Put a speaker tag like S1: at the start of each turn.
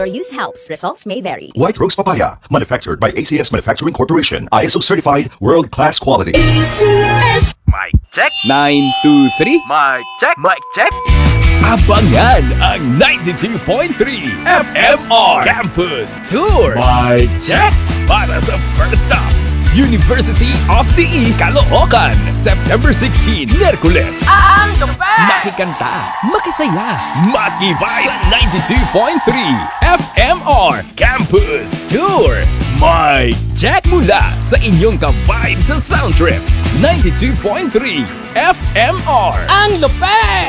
S1: Regular use helps. Results may vary.
S2: White Rose Papaya, manufactured by ACS Manufacturing Corporation. ISO certified, world-class quality.
S3: ACS.
S4: Mic check.
S5: 9, 2, 3.
S4: Mic check. Mic check.
S5: Abangan ang 92.3 FMR Campus Tour.
S4: Mic check.
S5: Para sa First Stop, University of the East, Caloocan, September 16, Miyerkules.
S4: Ang tupad!
S5: Makikanta, makisaya, makibay sa 92.3 FMR Campus Tour. May check mula sa inyong kabayan sa Sound Trip. 92.3 FMR.
S3: Ang lupet!